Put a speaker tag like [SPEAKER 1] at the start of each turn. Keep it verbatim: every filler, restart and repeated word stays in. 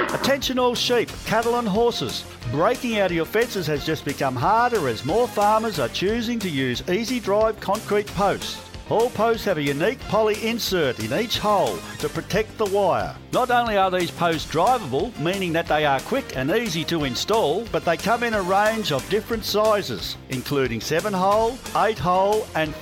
[SPEAKER 1] Attention all sheep, cattle and horses. Breaking out of your fences has just become harder as more farmers are choosing to use easy drive concrete posts. All posts have a unique poly insert in each hole to protect the wire. Not only are these posts drivable, meaning that they are quick and easy to install, but they come in a range of different sizes, including seven hole, eight hole and